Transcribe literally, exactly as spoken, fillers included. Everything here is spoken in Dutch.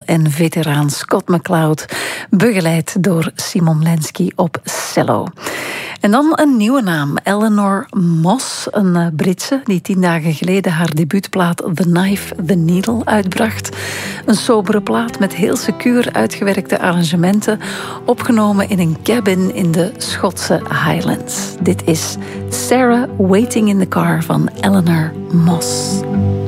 en veteraan Scott McCloud, begeleid door Simon Lenski op cello. En dan een nieuwe naam, Eleanor Moss, een Britse die tien dagen geleden haar debuutplaat The Knife, The Needle uitbracht. Een sobere plaat met heel secuur uitgewerkte arrangementen, opgenomen in een cabin in de Schotse Highlands. Dit is Sarah Waiting in the Car van Eleanor Moss.